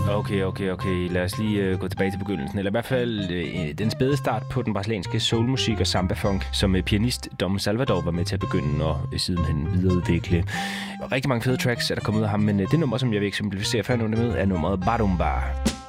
Okay. Lad os lige gå tilbage til begyndelsen. Eller i hvert fald den spæde start på den brasilianske soulmusik og samba-funk, som pianist Dom Salvador var med til at begynde og sidenhen videreudvikle. Rigtig mange fede tracks er der kommet ud af ham, men det nummer, som jeg vil eksemplificere før nu med, er nummeret Barumba.